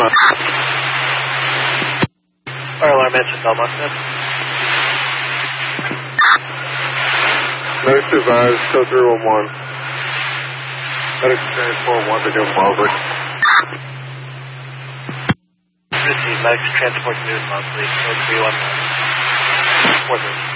Fire alarm answer, Belmont. Medic advised, code 311. Medic transport 1 to New Marlborough. Medic transport to New Marlborough, code 311.